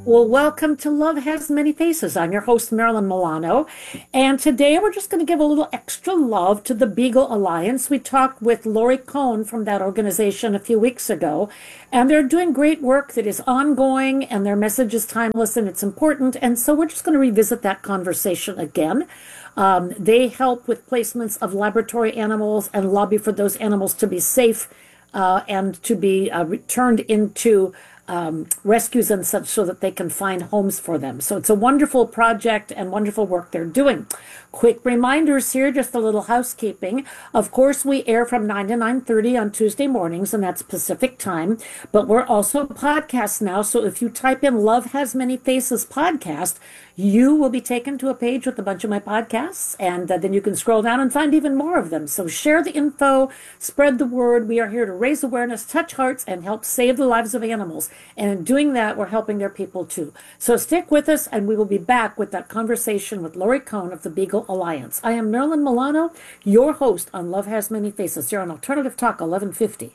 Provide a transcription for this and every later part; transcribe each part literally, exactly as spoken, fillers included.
Well, welcome to Love Has Many Faces. I'm your host, Marilyn Milano. And today we're just going to give a little extra love to the Beagle Alliance. We talked with Lori Cohn from that organization a few weeks ago, and they're doing great work that is ongoing, and their message is timeless and it's important. And so we're just going to revisit that conversation again. Um, they help with placements of laboratory animals and lobby for those animals to be safe uh, and to be uh, returned into Um, rescues and such so that they can find homes for them. So it's a wonderful project and wonderful work they're doing. Quick reminders here, just a little housekeeping. Of course, we air from nine to nine thirty on Tuesday mornings, and that's Pacific time. But we're also podcasts now, so if you type in Love Has Many Faces podcast, you will be taken to a page with a bunch of my podcasts, and uh, then you can scroll down and find even more of them. So share the info, spread the word. We are here to raise awareness, touch hearts, and help save the lives of animals. And in doing that, we're helping their people too. So stick with us, and we will be back with that conversation with Lori Cohn of the Beagle Alliance. I am Marilyn Milano, your host on Love Has Many Faces here on Alternative Talk eleven fifty.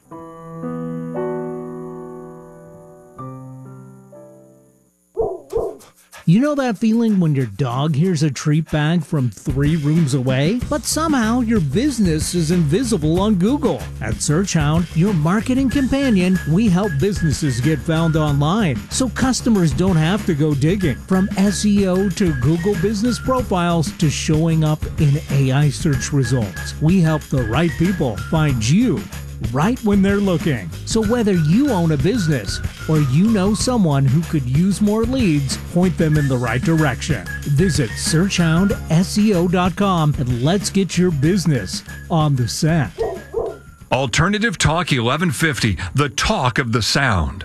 You know that feeling when your dog hears a treat bag from three rooms away, but somehow your business is invisible on Google? At SearchHound, your marketing companion, we help businesses get found online, so customers don't have to go digging. From S E O to Google business profiles to showing up in A I search results, we help the right people find you right when they're looking. So whether you own a business or you know someone who could use more leads, point them in the right direction. Visit search hound S E O dot com and let's get your business on the set. Alternative Talk eleven fifty, the talk of the sound.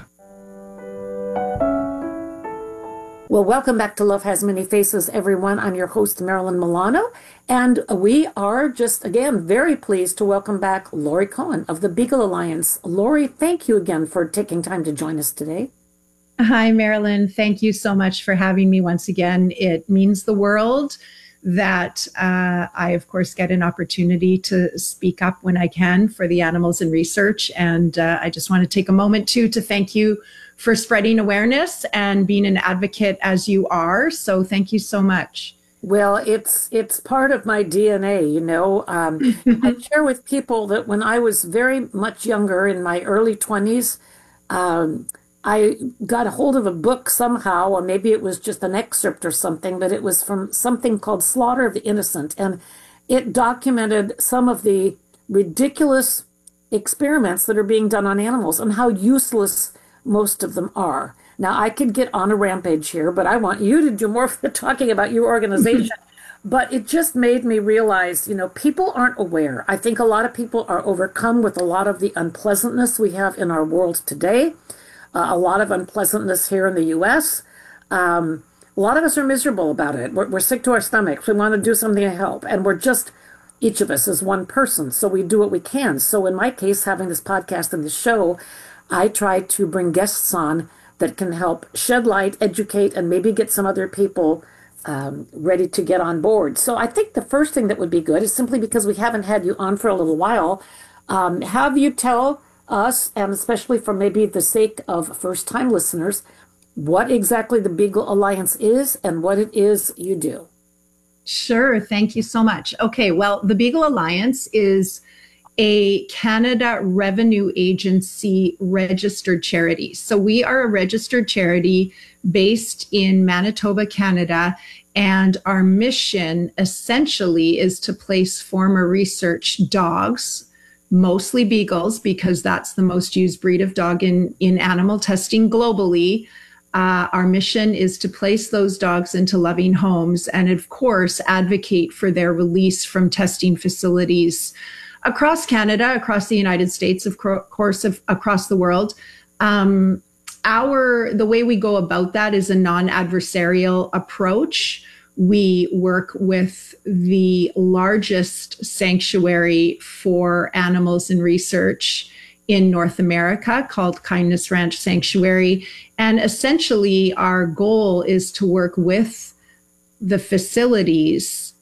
Well, welcome back to Love Has Many Faces, everyone. I'm your host, Marilyn Milano, and we are just, again, very pleased to welcome back Lori Cohn of the Beagle Alliance. Lori, thank you again for taking time to join us today. Hi, Marilyn. Thank you so much for having me once again. It means the world that uh, I, of course, get an opportunity to speak up when I can for the animals in research. And uh, I just want to take a moment, too, to thank you for spreading awareness and being an advocate as you are. So thank you so much. Well, it's it's part of my D N A, you know. Um, I share with people that when I was very much younger, in my early twenties, um, I got a hold of a book somehow, or maybe it was just an excerpt or something, but it was from something called Slaughter of the Innocent. And it documented some of the ridiculous experiments that are being done on animals and how useless most of them are. Now, I could get on a rampage here, but I want you to do more of the talking about your organization. But it just made me realize, you know, people aren't aware. I think a lot of people are overcome with a lot of the unpleasantness we have in our world today, uh, a lot of unpleasantness here in the U S. Um, a lot of us are miserable about it. We're, we're sick to our stomachs. We want to do something to help. And we're just, each of us is one person. So we do what we can. So in my case, having this podcast and this show, I try to bring guests on that can help shed light, educate, and maybe get some other people um, ready to get on board. So I think the first thing that would be good is simply because we haven't had you on for a little while, um, have you tell us, and especially for maybe the sake of first-time listeners, what exactly the Beagle Alliance is and what it is you do. Sure. Thank you so much. Okay. Well, the Beagle Alliance is a Canada Revenue Agency registered charity. So we are a registered charity based in Manitoba, Canada, and our mission essentially is to place former research dogs, mostly beagles, because that's the most used breed of dog in, in animal testing globally. Uh, our mission is to place those dogs into loving homes and, of course, advocate for their release from testing facilities across Canada, across the United States, of course, of, across the world. Um, our the way we go about that is a non-adversarial approach. We work with the largest sanctuary for animals in research in North America called Kindness Ranch Sanctuary. And essentially, our goal is to work with the facilities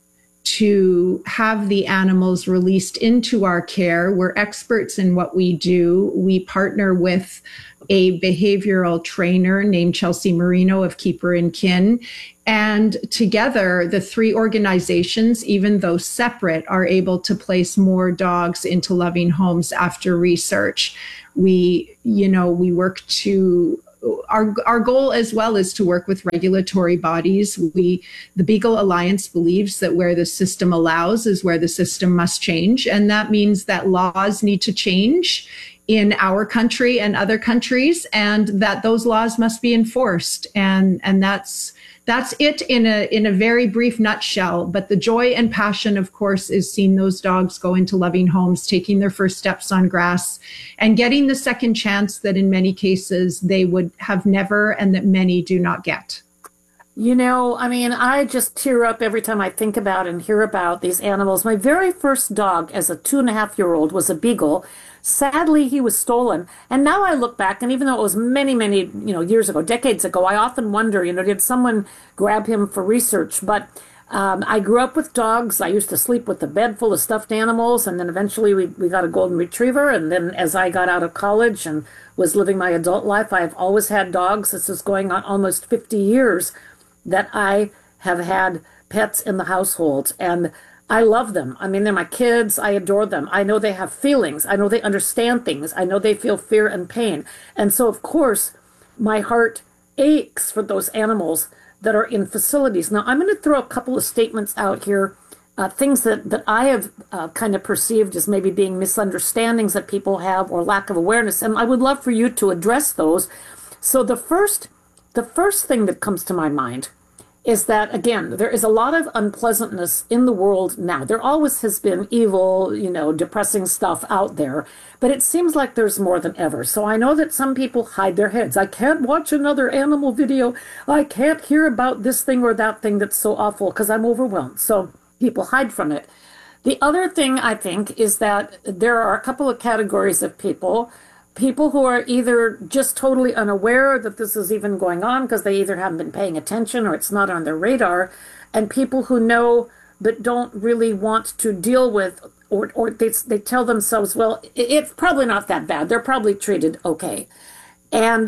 to have the animals released into our care. We're experts in what we do. We partner with a behavioral trainer named Chelsea Marino of Keeper and Kin. And together, the three organizations, even though separate, are able to place more dogs into loving homes after research. We, you know, we work to Our, our goal as well is to work with regulatory bodies. We, the Beagle Alliance believes that where the system allows is where the system must change. And that means that laws need to change in our country and other countries, and that those laws must be enforced. And, and that's, that's it in a, in a very brief nutshell. But the joy and passion, of course, is seeing those dogs go into loving homes, taking their first steps on grass, and getting the second chance that in many cases they would have never, and that many do not get. You know, I mean, I just tear up every time I think about and hear about these animals. My very first dog as a two and a half year old was a beagle. Sadly, he was stolen. And now I look back, and even though it was many, many, you know, years ago, decades ago, I often wonder, you know, did someone grab him for research? But um, I grew up with dogs. I used to sleep with a bed full of stuffed animals. And then eventually we, we got a golden retriever. And then as I got out of college and was living my adult life, I've always had dogs. This is going on almost fifty years that I have had pets in the household. And I love them. I mean, they're my kids. I adore them. I know they have feelings. I know they understand things. I know they feel fear and pain. And so, of course, my heart aches for those animals that are in facilities. Now, I'm going to throw a couple of statements out here, uh, things that, that I have uh, kind of perceived as maybe being misunderstandings that people have or lack of awareness. And I would love for you to address those. So the first, the first thing that comes to my mind is that, again, there is a lot of unpleasantness in the world now. There always has been evil, you know, depressing stuff out there, but it seems like there's more than ever. So I know that some people hide their heads. I can't watch another animal video. I can't hear about this thing or that thing that's so awful because I'm overwhelmed. So people hide from it. The other thing I think is that there are a couple of categories of people. People who are either just totally unaware that this is even going on because they either haven't been paying attention or it's not on their radar, and people who know but don't really want to deal with, or, or they, they tell themselves, well, it's probably not that bad. They're probably treated okay. And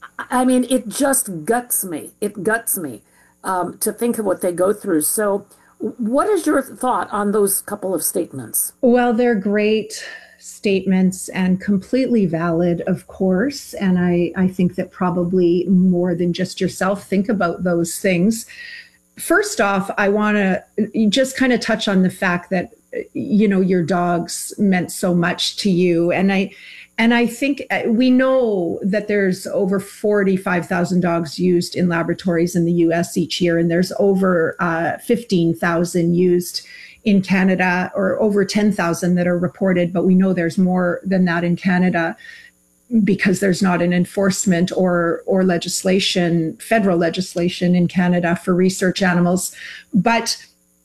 I mean, it just guts me. It guts me um, to think of what they go through. So what is your thought on those couple of statements? Well, they're great statements and completely valid, of course. And I, I think that probably more than just yourself think about those things. First off, I want to just kind of touch on the fact that, you know, your dogs meant so much to you. And I, and I think we know that there's over forty-five thousand dogs used in laboratories in the U S each year, and there's over uh, fifteen thousand used in Canada, or over ten thousand that are reported, but we know there's more than that in Canada because there's not an enforcement or or legislation, federal legislation in Canada for research animals. But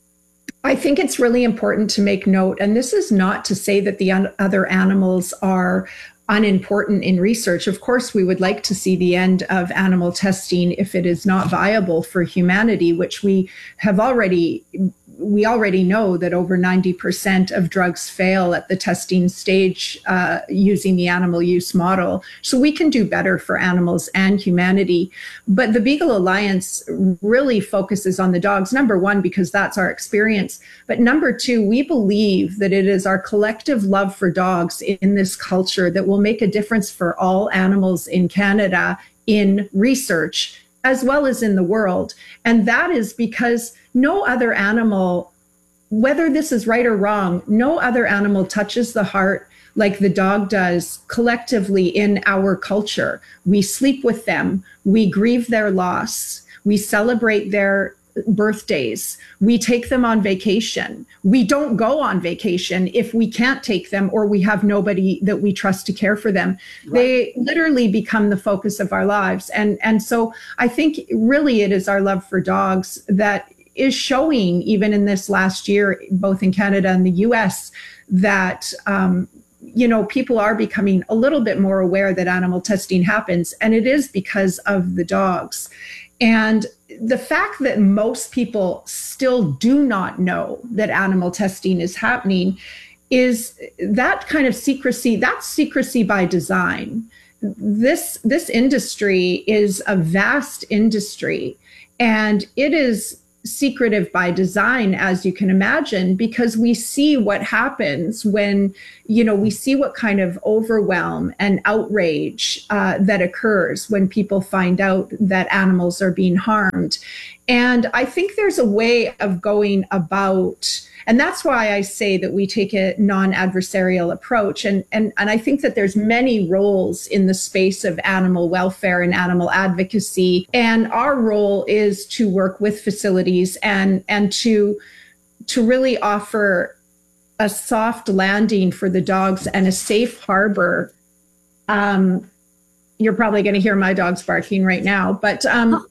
I think it's really important to make note, and this is not to say that the un- other animals are unimportant in research. Of course, we would like to see the end of animal testing if it is not viable for humanity, which we have already we already know that over ninety percent of drugs fail at the testing stage uh, using the animal use model. So we can do better for animals and humanity. But the Beagle Alliance really focuses on the dogs, number one, because that's our experience. But number two, we believe that it is our collective love for dogs in this culture that will make a difference for all animals in Canada in research, as well as in the world. And that is because no other animal, whether this is right or wrong, no other animal touches the heart like the dog does collectively in our culture. We sleep with them. We grieve their loss. We celebrate their birthdays. We take them on vacation. We don't go on vacation if we can't take them or we have nobody that we trust to care for them. Right. They literally become the focus of our lives. And, and so I think really it is our love for dogs that is showing, even in this last year, both in Canada and the U S, that, um, you know, people are becoming a little bit more aware that animal testing happens, and it is because of the dogs. And the fact that most people still do not know that animal testing is happening is that kind of secrecy. That's secrecy by design. This, this industry is a vast industry, and it is secretive by design, as you can imagine, because we see what happens when, you know, we see what kind of overwhelm and outrage uh, that occurs when people find out that animals are being harmed. And I think there's a way of going about, and that's why I say that we take a non-adversarial approach. And, and, and I think that there's many roles in the space of animal welfare and animal advocacy. And our role is to work with facilities and, and to, to really offer a soft landing for the dogs and a safe harbor. Um, you're probably going to hear my dogs barking right now, but um,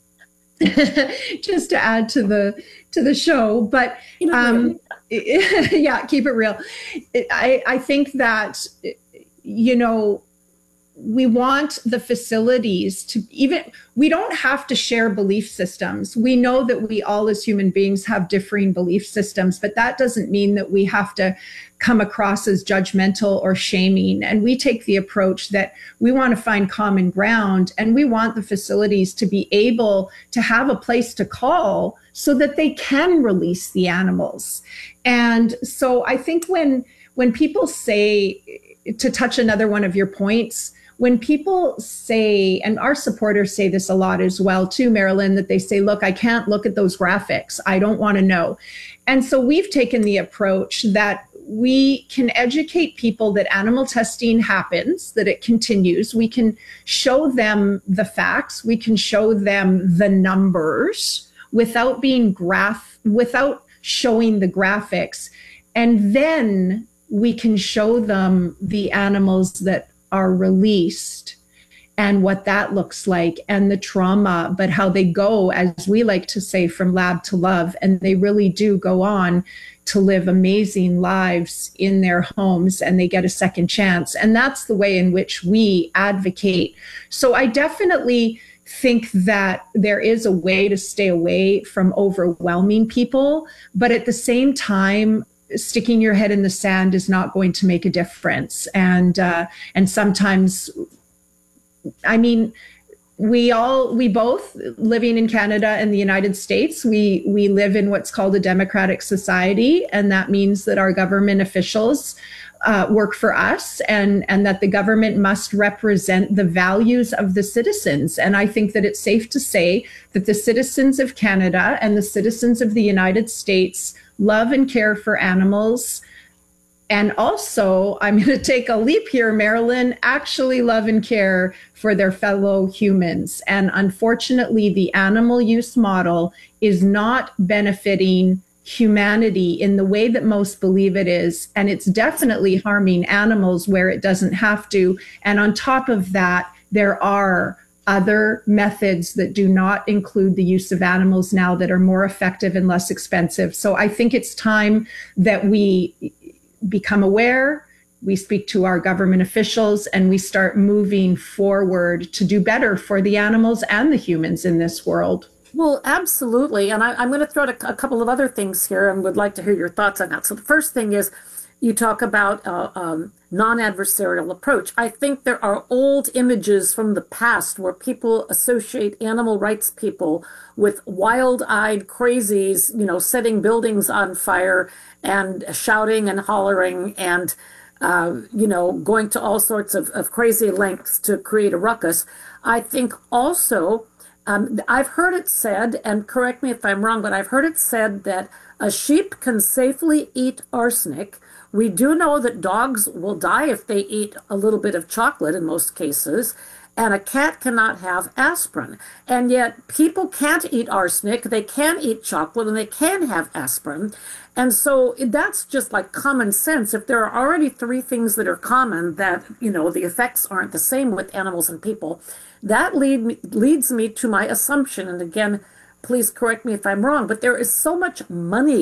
just to add to the to the show. But um, yeah, keep it real. I, I think that, you know, we want the facilities to even, we don't have to share belief systems. We know that we all as human beings have differing belief systems, but that doesn't mean that we have to come across as judgmental or shaming. And we take the approach that we want to find common ground, and we want the facilities to be able to have a place to call so that they can release the animals. And so I think when, when people say, to touch another one of your points, when people say, and our supporters say this a lot as well too, Marilyn, that they say, look, I can't look at those graphics. I don't want to know. And so we've taken the approach that we can educate people that animal testing happens, that it continues. We can show them the facts. We can show them the numbers without being graph, without showing the graphics. And then we can show them the animals that are released and what that looks like and the trauma, but how they go, as we like to say, from lab to love. And they really do go on to live amazing lives in their homes, and they get a second chance. And that's the way in which we advocate. So I definitely think that there is a way to stay away from overwhelming people, but at the same time, sticking your head in the sand is not going to make a difference. And uh, and sometimes, I mean, we all, we both, living in Canada and the United States, we we live in what's called a democratic society, and that means that our government officials uh, work for us, and and that the government must represent the values of the citizens. And I think that it's safe to say that the citizens of Canada and the citizens of the United States love and care for animals. And also, I'm going to take a leap here, Marilyn, actually love and care for their fellow humans. And unfortunately, the animal use model is not benefiting humanity in the way that most believe it is. And it's definitely harming animals where it doesn't have to. And on top of that, there are other methods that do not include the use of animals now that are more effective and less expensive. So I think it's time that we become aware, we speak to our government officials, and we start moving forward to do better for the animals and the humans in this world. Well, absolutely. And I, I'm going to throw out a, a couple of other things here and would like to hear your thoughts on that. So the first thing is, you talk about uh, um, non-adversarial approach. I think there are old images from the past where people associate animal rights people with wild-eyed crazies, you know, setting buildings on fire and shouting and hollering and, uh, you know, going to all sorts of, of crazy lengths to create a ruckus. I think also, um, I've heard it said, and correct me if I'm wrong, but I've heard it said that a sheep can safely eat arsenic. We do know that dogs will die if they eat a little bit of chocolate in most cases, and a cat cannot have aspirin. And yet people can't eat arsenic, they can eat chocolate, and they can have aspirin. And so that's just like common sense. If there are already three things that are common, that, you know, the effects aren't the same with animals and people, that lead me, leads me to my assumption, and again, please correct me if I'm wrong, but there is so much money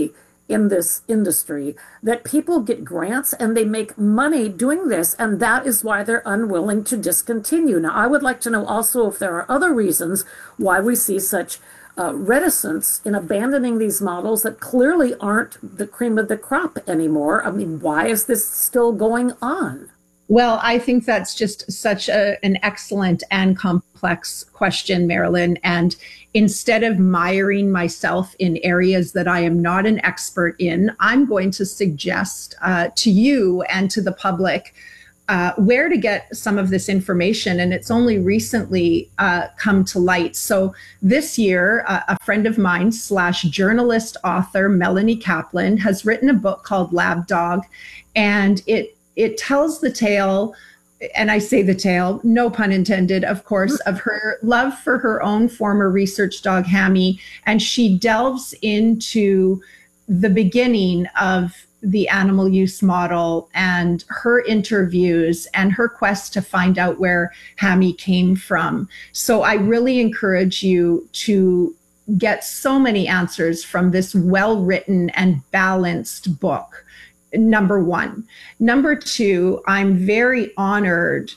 in this industry that people get grants and they make money doing this, and that is why they're unwilling to discontinue. Now, I would like to know also if there are other reasons why we see such uh, reticence in abandoning these models that clearly aren't the cream of the crop anymore. I mean, why is this still going on? Well, I think that's just such a, an excellent and complex question, Marilyn. And instead of miring myself in areas that I am not an expert in, I'm going to suggest uh, to you and to the public uh, where to get some of this information. And it's only recently uh, come to light. So this year, uh, a friend of mine slash journalist author, Melanie Kaplan, has written a book called Lab Dog. And it It tells the tale, and I say the tale, no pun intended, of course, of her love for her own former research dog, Hammy. And she delves into the beginning of the animal use model and her interviews and her quest to find out where Hammy came from. So I really encourage you to get so many answers from this well-written and balanced book. Number one. Number two, I'm very honored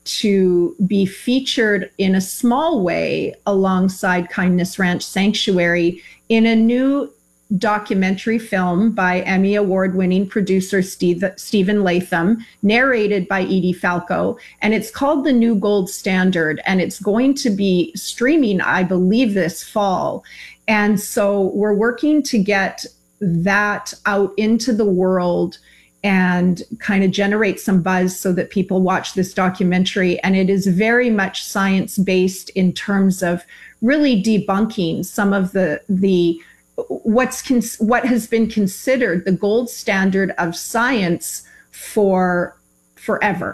to be featured in a small way alongside Kindness Ranch Sanctuary in a new documentary film by Emmy Award-winning producer Steve, Stephen Latham, narrated by Edie Falco. And it's called The New Gold Standard. And it's going to be streaming, I believe, this fall. And so we're working to get that out into the world and kind of generate some buzz so that people watch this documentary. And it is very much science-based in terms of really debunking some of the the what's cons- what has been considered the gold standard of science for forever.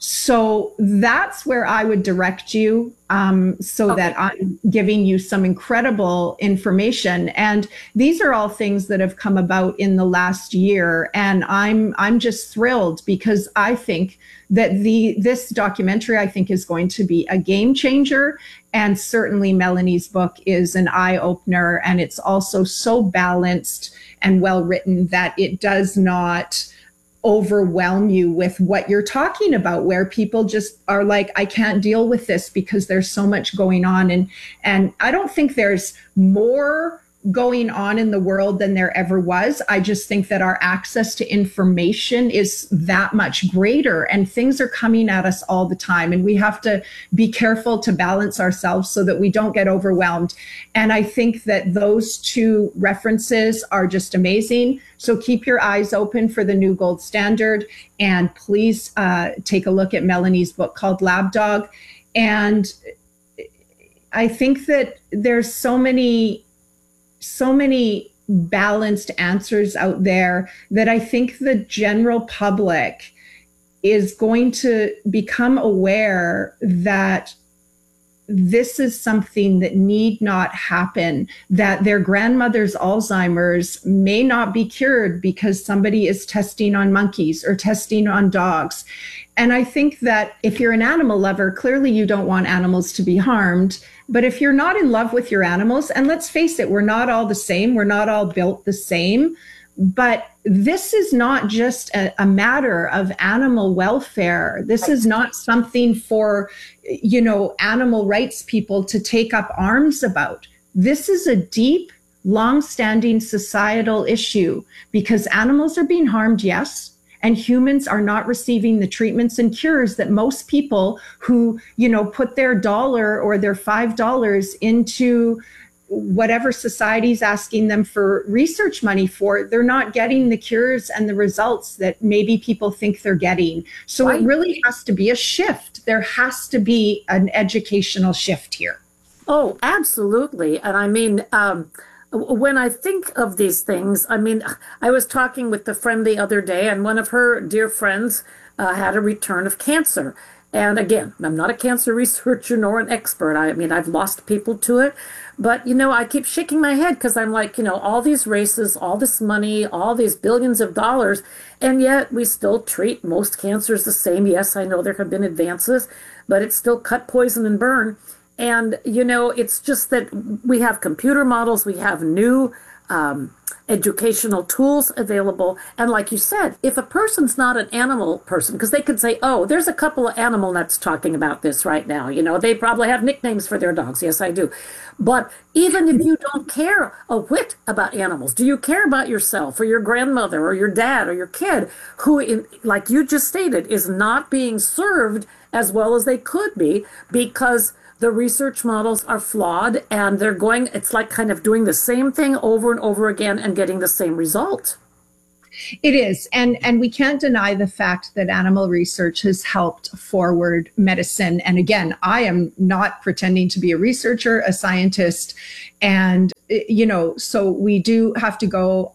So that's where I would direct you, um, so okay. that I'm giving you some incredible information. And these are all things that have come about in the last year. And I'm I'm just thrilled because I think that the this documentary, I think, is going to be a game changer. And certainly Melanie's book is an eye opener. And it's also so balanced and well written that it does not overwhelm you with what you're talking about, where people just are like, I can't deal with this because there's so much going on. And, and I don't think there's more going on in the world than there ever was. I just think that our access to information is that much greater, and things are coming at us all the time. And we have to be careful to balance ourselves so that we don't get overwhelmed. And I think that those two references are just amazing. So keep your eyes open for The New Gold Standard, and please uh, take a look at Melanie's book called Lab Dog. And I think that there's so many so many balanced answers out there that I think the general public is going to become aware that this is something that need not happen, that their grandmother's Alzheimer's may not be cured because somebody is testing on monkeys or testing on dogs. And I think that if you're an animal lover, clearly you don't want animals to be harmed. But if you're not in love with your animals, and let's face it, we're not all the same, we're not all built the same, but this is not just a, a matter of animal welfare. This is not something for, you know, animal rights people to take up arms about. This is a deep, long-standing societal issue because animals are being harmed, yes, and humans are not receiving the treatments and cures that most people who, you know, put their dollar or their five dollars into whatever society's asking them for research money for, they're not getting the cures and the results that maybe people think they're getting. So right. It really has to be a shift. There has to be an educational shift here. Oh, absolutely. And I mean, um, when I think of these things, I mean, I was talking with a friend the other day, and one of her dear friends uh, had a return of cancer. And again, I'm not a cancer researcher nor an expert. I mean, I've lost people to it. But, you know, I keep shaking my head because I'm like, you know, all these races, all this money, all these billions of dollars, and yet we still treat most cancers the same. Yes, I know there have been advances, but it's still cut, poison, and burn. And, you know, it's just that we have computer models, we have new um, educational tools available. And like you said, if a person's not an animal person, because they could say, oh, there's a couple of animal nuts talking about this right now. You know, they probably have nicknames for their dogs. Yes, I do. But even if you don't care a whit about animals, do you care about yourself or your grandmother or your dad or your kid who, in, like you just stated, is not being served as well as they could be because the research models are flawed and they're going, it's like kind of doing the same thing over and over again and getting the same result. It is. And, and we can't deny the fact that animal research has helped forward medicine. And again, I am not pretending to be a researcher, a scientist. And, you know, so we do have to go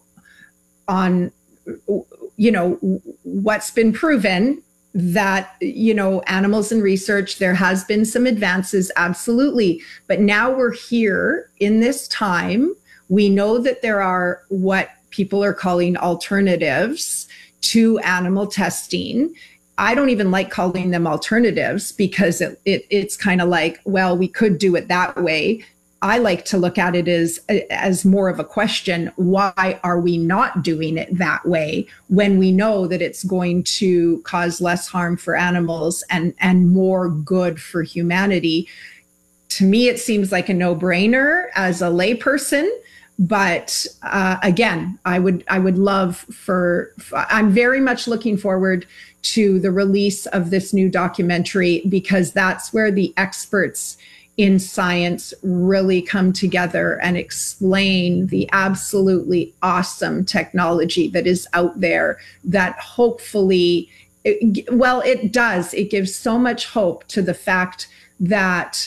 on, you know, what's been proven that, you know, animals in research, there has been some advances, absolutely. But now we're here in this time. We know that there are what people are calling alternatives to animal testing. I don't even like calling them alternatives because it, it it's kind of like, well, we could do it that way. I like to look at it as, as more of a question. Why are we not doing it that way when we know that it's going to cause less harm for animals and, and more good for humanity? To me, it seems like a no-brainer as a layperson. But uh, again, I would I would love for, I'm very much looking forward to the release of this new documentary because that's where the experts in science really come together and explain the absolutely awesome technology that is out there that hopefully, it, well, it does. It gives so much hope to the fact that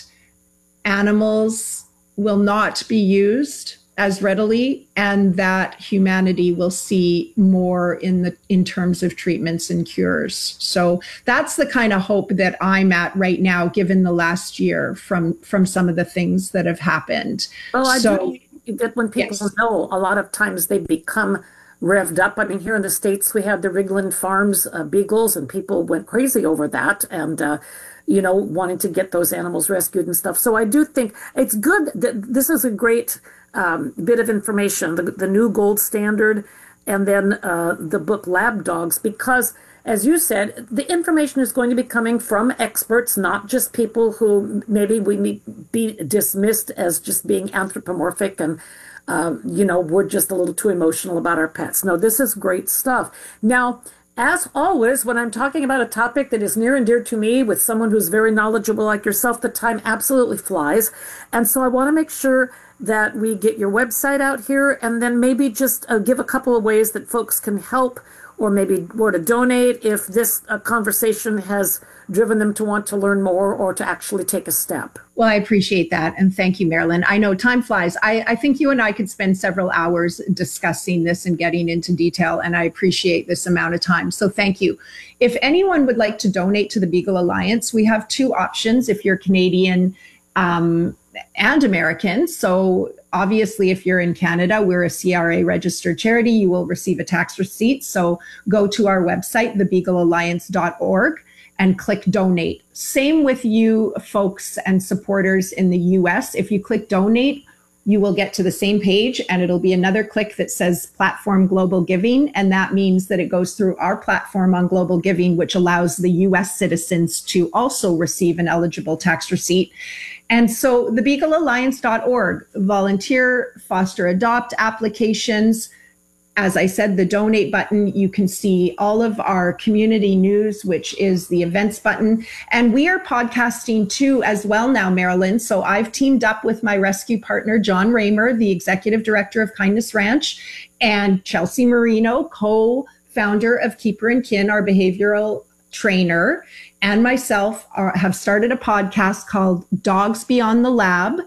animals will not be used as readily and that humanity will see more in the in terms of treatments and cures. So that's the kind of hope that I'm at right now, given the last year from from some of the things that have happened. Well, I so, do think that when people yes. know, a lot of times they become revved up. I mean, here in the States, we had the Rigland Farms uh, beagles and people went crazy over that. And, uh, you know, wanting to get those animals rescued and stuff. So I do think it's good that this is a great um, bit of information, the, the new gold standard, and then uh, the book Lab Dogs, because as you said, the information is going to be coming from experts, not just people who maybe we may be dismissed as just being anthropomorphic and, uh, you know, we're just a little too emotional about our pets. No, this is great stuff. Now, as always, when I'm talking about a topic that is near and dear to me with someone who's very knowledgeable like yourself, the time absolutely flies. And so I want to make sure that we get your website out here and then maybe just uh, give a couple of ways that folks can help or maybe where to donate if this uh, conversation has driven them to want to learn more or to actually take a step. Well, I appreciate that. And thank you, Marilyn. I know time flies. I, I think you and I could spend several hours discussing this and getting into detail, and I appreciate this amount of time. So thank you. If anyone would like to donate to the Beagle Alliance, we have two options if you're Canadian um, and American. So obviously, if you're in Canada, we're a C R A registered charity. You will receive a tax receipt. So go to our website, the beagle alliance dot org, and click donate. Same with you folks and supporters in the U S. If you click donate, you will get to the same page and it'll be another click that says Platform Global Giving. And that means that it goes through our platform on Global Giving, which allows the U S citizens to also receive an eligible tax receipt. And so the beagle alliance dot org, volunteer, foster, adopt applications. As I said, the donate button, you can see all of our community news, which is the events button. And we are podcasting too as well now, Marilyn. So I've teamed up with my rescue partner, John Raymer, the executive director of Kindness Ranch, and Chelsea Marino, co-founder of Keeper and Kin, our behavioral trainer, and myself are, have started a podcast called Dogs Beyond the Lab.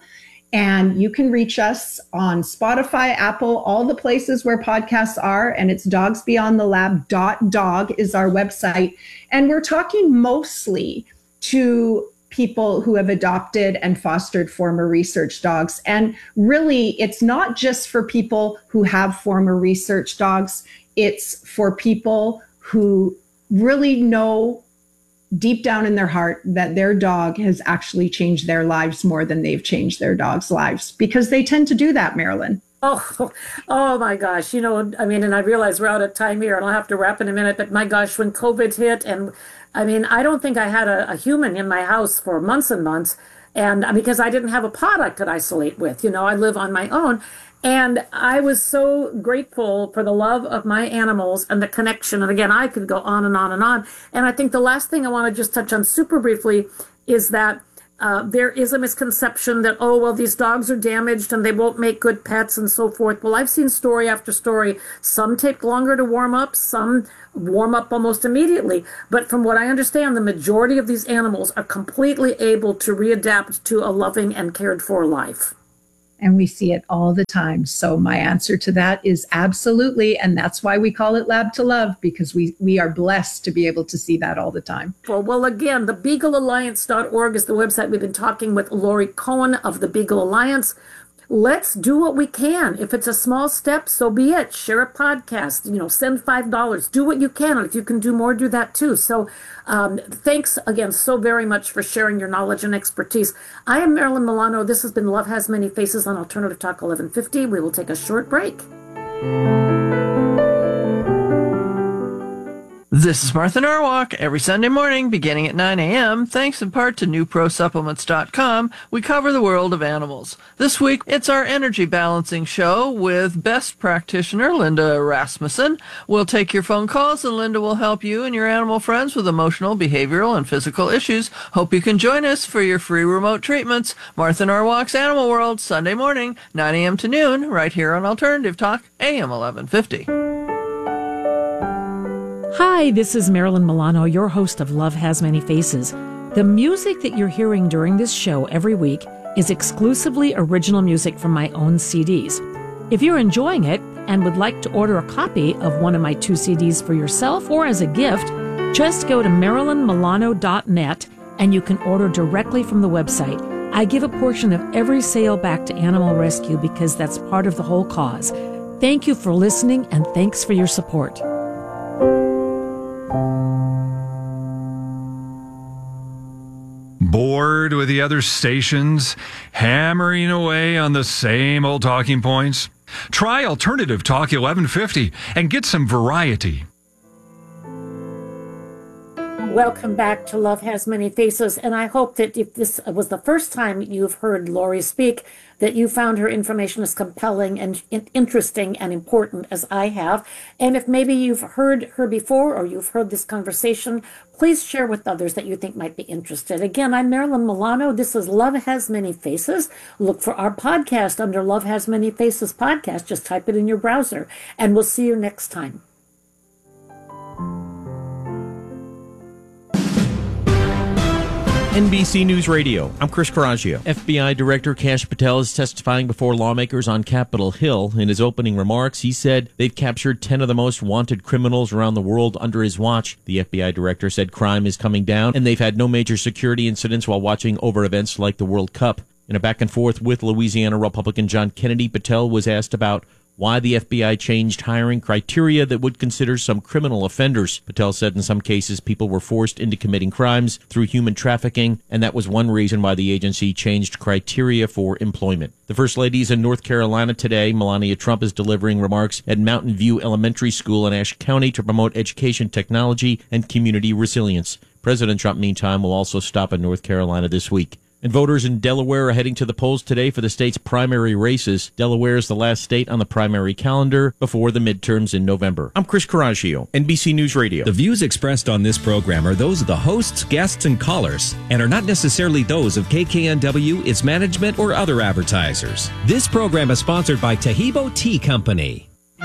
And you can reach us on Spotify, Apple, all the places where podcasts are. And it's dogs beyond the lab dot dog is our website. And we're talking mostly to people who have adopted and fostered former research dogs. And really, it's not just for people who have former research dogs. It's for people who really know deep down in their heart that their dog has actually changed their lives more than they've changed their dog's lives, because they tend to do that, Marilyn. Oh, oh my gosh. You know, I mean, and I realize we're out of time here and I'll have to wrap in a minute, but my gosh, when COVID hit, and I mean, I don't think I had a, a human in my house for months and months. And uh, because I didn't have a pot I could isolate with, you know, I live on my own. And I was so grateful for the love of my animals and the connection. And again, I could go on and on and on. And I think the last thing I want to just touch on super briefly is that Uh, there is a misconception that, oh, well, these dogs are damaged and they won't make good pets and so forth. Well, I've seen story after story. Some take longer to warm up, some warm up almost immediately. But from what I understand, the majority of these animals are completely able to readapt to a loving and cared for life. And we see it all the time. So my answer to that is absolutely. And that's why we call it Lab to Love, because we, we are blessed to be able to see that all the time. Well, well, again, the beagle alliance dot org is the website. We've been talking with Lori Cohen of the Beagle Alliance. Let's do what we can. If it's a small step, so be it. Share a podcast, you know, send five dollars, do what you can. And if you can do more, do that too. So um, thanks again so very much for sharing your knowledge and expertise. I am Marilyn Milano. This has been Love Has Many Faces on Alternative Talk eleven fifty. We will take a short break. This is Martha Norwalk. Every Sunday morning, beginning at nine a.m., thanks in part to new pro supplements dot com, we cover the world of animals. This week, it's our energy balancing show with best practitioner Linda Rasmussen. We'll take your phone calls, and Linda will help you and your animal friends with emotional, behavioral, and physical issues. Hope you can join us for your free remote treatments. Martha Norwalk's Animal World, Sunday morning, nine a.m. to noon, right here on Alternative Talk, A M eleven fifty. Hi, this is Marilyn Milano, your host of Love Has Many Faces. The music that you're hearing during this show every week is exclusively original music from my own C Ds. If you're enjoying it and would like to order a copy of one of my two C Ds for yourself or as a gift, just go to marilyn milano dot net and you can order directly from the website. I give a portion of every sale back to Animal Rescue because that's part of the whole cause. Thank you for listening and thanks for your support. Bored with the other stations, hammering away on the same old talking points? Try Alternative Talk eleven fifty and get some variety. Welcome back to Love Has Many Faces, and I hope that if this was the first time you've heard Lori speak, that you found her information as compelling and interesting and important as I have. And if maybe you've heard her before or you've heard this conversation, please share with others that you think might be interested. Again, I'm Marilyn Milano. This is Love Has Many Faces. Look for our podcast under Love Has Many Faces podcast. Just type it in your browser, and we'll see you next time. N B C News Radio, I'm Chris Coraggio. F B I Director Kash Patel is testifying before lawmakers on Capitol Hill. In his opening remarks, he said they've captured ten of the most wanted criminals around the world under his watch. The F B I director said crime is coming down, and they've had no major security incidents while watching over events like the World Cup. In a back and forth with Louisiana Republican John Kennedy, Patel was asked about why the F B I changed hiring criteria that would consider some criminal offenders. Patel said in some cases people were forced into committing crimes through human trafficking, and that was one reason why the agency changed criteria for employment. The First Lady is in North Carolina today. Melania Trump is delivering remarks at Mountain View Elementary School in Ashe County to promote education technology and community resilience. President Trump, meantime, will also stop in North Carolina this week. And voters in Delaware are heading to the polls today for the state's primary races. Delaware is the last state on the primary calendar before the midterms in November. I'm Chris Coraggio, N B C News Radio. The views expressed on this program are those of the hosts, guests, and callers, and are not necessarily those of K K N W, its management, or other advertisers. This program is sponsored by Taheebo Tea Company.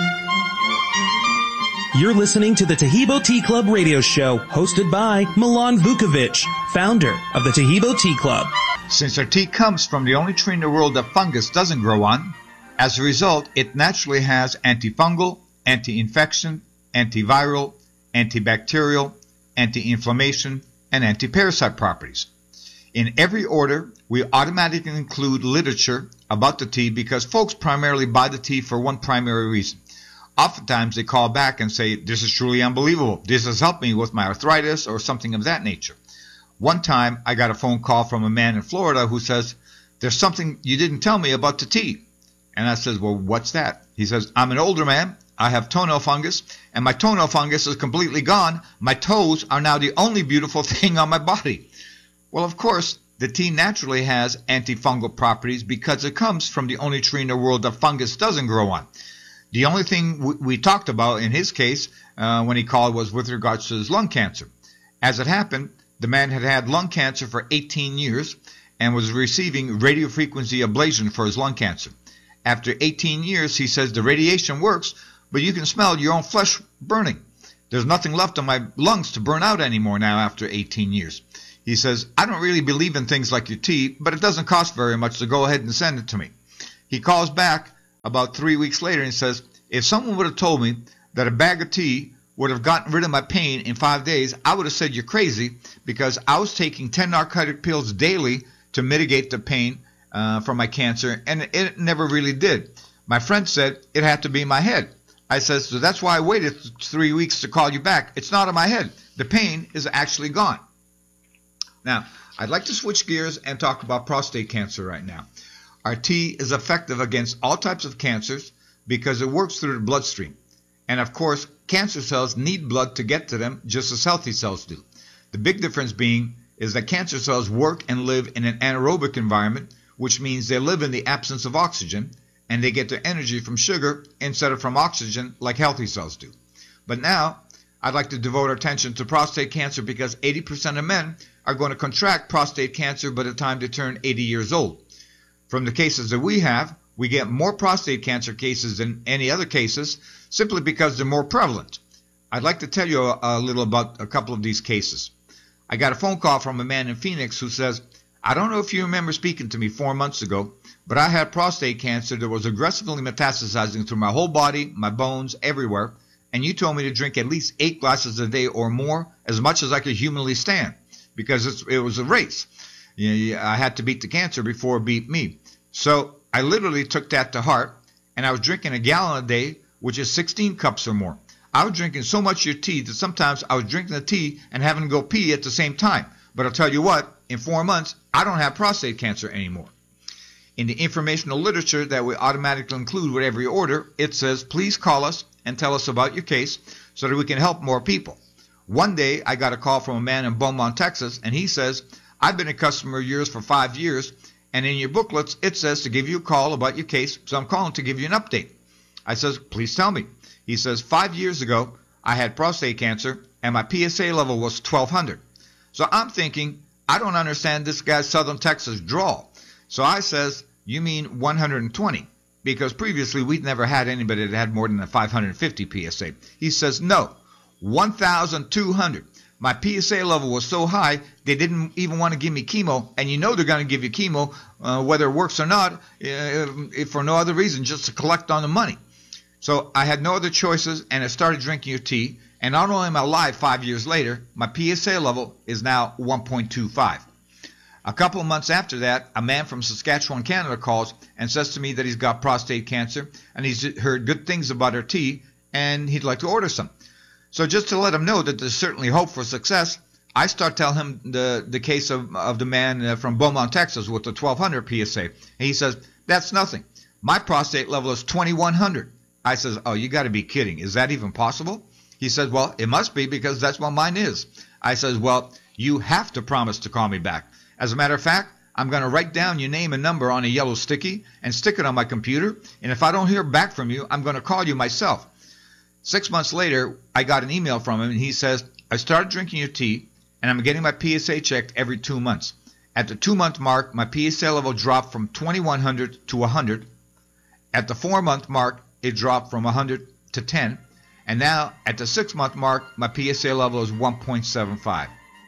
You're listening to the Taheebo Tea Club radio show, hosted by Milan Vukovic, founder of the Taheebo Tea Club. Since our tea comes from the only tree in the world that fungus doesn't grow on, as a result, it naturally has antifungal, anti-infection, antiviral, antibacterial, anti-inflammation, and anti-parasite properties. In every order, we automatically include literature about the tea because folks primarily buy the tea for one primary reason. Oftentimes they call back and say, this is truly unbelievable. This has helped me with my arthritis or something of that nature. One time I got a phone call from a man in Florida who says, there's something you didn't tell me about the tea. And I says, well, what's that? He says, I'm an older man. I have toenail fungus, and my toenail fungus is completely gone. My toes are now the only beautiful thing on my body. Well, of course, the tea naturally has antifungal properties because it comes from the only tree in the world that fungus doesn't grow on. The only thing we, we talked about in his case uh, when he called was with regards to his lung cancer. As it happened, the man had had lung cancer for eighteen years and was receiving radiofrequency ablation for his lung cancer. After eighteen years, he says the radiation works, but you can smell your own flesh burning. There's nothing left on my lungs to burn out anymore now after eighteen years. He says, I don't really believe in things like your tea, but it doesn't cost very much to go ahead and send it to me. He calls back about three weeks later and says, if someone would have told me that a bag of tea would have gotten rid of my pain in five days, I would have said you're crazy, because I was taking ten narcotic pills daily to mitigate the pain uh, from my cancer, and it never really did. My friend said it had to be in my head. I said, so that's why I waited three weeks to call you back. It's not in my head. The pain is actually gone. Now, I'd like to switch gears and talk about prostate cancer right now. Our tea is effective against all types of cancers because it works through the bloodstream. And of course, cancer cells need blood to get to them just as healthy cells do. The big difference being is that cancer cells work and live in an anaerobic environment, which means they live in the absence of oxygen, and they get their energy from sugar instead of from oxygen like healthy cells do. But now, I'd like to devote our attention to prostate cancer because eighty percent of men are going to contract prostate cancer by the time they turn eighty years old. From the cases that we have, we get more prostate cancer cases than any other cases simply because they're more prevalent. I'd like to tell you a, a little about a couple of these cases. I got a phone call from a man in Phoenix who says, I don't know if you remember speaking to me four months ago, but I had prostate cancer that was aggressively metastasizing through my whole body, my bones, everywhere, and you told me to drink at least eight glasses a day or more, as much as I could humanly stand, because it's, it was a race. You know, I had to beat the cancer before it beat me. So I literally took that to heart, and I was drinking a gallon a day, which is sixteen cups or more. I was drinking so much of your tea that sometimes I was drinking the tea and having to go pee at the same time. But I'll tell you what, in four months, I don't have prostate cancer anymore. In the informational literature that we automatically include with every order, it says, please call us and tell us about your case so that we can help more people. One day, I got a call from a man in Beaumont, Texas, and he says, I've been a customer of yours for five years, and in your booklets, it says to give you a call about your case, so I'm calling to give you an update. I says, please tell me. He says, five years ago, I had prostate cancer, and my P S A level was twelve hundred. So I'm thinking, I don't understand this guy's Southern Texas drawl. So I says, you mean one hundred twenty? Because previously, we'd never had anybody that had more than a five hundred fifty P S A. He says, no, one thousand two hundred. My P S A level was so high, they didn't even want to give me chemo. And you know they're going to give you chemo, uh, whether it works or not, uh, if for no other reason, just to collect on the money. So I had no other choices, and I started drinking your tea. And not only am I alive five years later, my P S A level is now one point two five. A couple of months after that, a man from Saskatchewan, Canada calls and says to me that he's got prostate cancer, and he's heard good things about our tea, and he'd like to order some. So just to let him know that there's certainly hope for success, I start telling him the, the case of, of the man uh, from Beaumont, Texas with the twelve hundred P S A. And he says, that's nothing. My prostate level is twenty-one hundred. I says, oh, you got to be kidding. Is that even possible? He says, well, it must be because that's what mine is. I says, well, you have to promise to call me back. As a matter of fact, I'm going to write down your name and number on a yellow sticky and stick it on my computer. And if I don't hear back from you, I'm going to call you myself. Six months later, I got an email from him, and he says, I started drinking your tea, and I'm getting my P S A checked every two months. At the two-month mark, my P S A level dropped from twenty-one hundred to one hundred. At the four-month mark, it dropped from one hundred to ten. And now, at the six-month mark, my P S A level is one point seven five.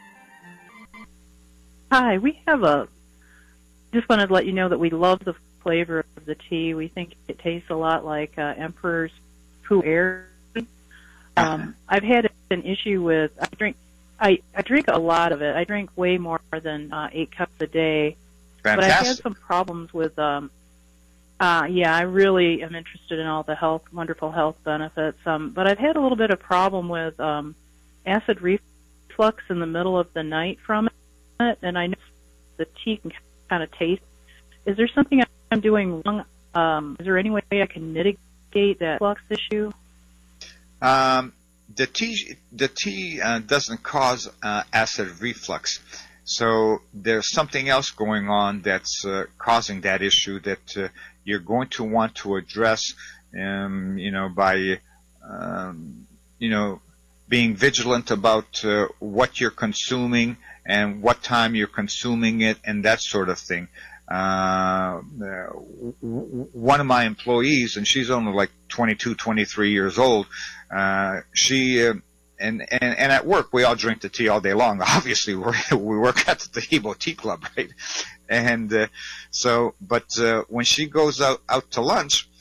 Hi, we have a, just wanted to let you know that we love the flavor of the tea. We think it tastes a lot like uh, Emperor's Poo Air. Um, I've had an issue with, I drink I, I drink a lot of it. I drink way more than uh, eight cups a day. Fantastic. But I've had some problems with, um, uh, yeah, I really am interested in all the health, wonderful health benefits. Um, but I've had a little bit of problem with um, acid reflux in the middle of the night from it, and I know the tea can kind of taste. Is there something I'm doing wrong Um, is there any way I can mitigate that flux issue? Um, the tea, the tea uh, doesn't cause uh, acid reflux. So there's something else going on that's uh, causing that issue that uh, you're going to want to address, um, you know, by, um, you know, being vigilant about uh, what you're consuming and what time you're consuming it and that sort of thing. Uh, one of my employees, and she's only like twenty-two, twenty-three years old, uh, she, uh, and, and, and at work, we all drink the tea all day long. Obviously, we're, we work at the Tahibo Tea Club, right? And, uh, so, but, uh, when she goes out, out to lunch,